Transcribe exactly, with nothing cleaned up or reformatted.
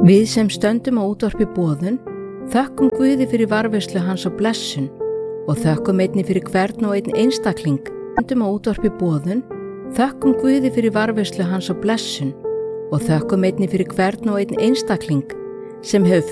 Við sem stöndum á útvarpi Boðun þökkum Guði fyrir varðveislu hans og blessun og þökkum einnig fyrir hvern og einn einstakling. Stöndum á útvarpi Boðun þökkum Guði fyrir varðveislu hans og blessun og þökkum einnig fyrir hvern og einn einstakling sem hefur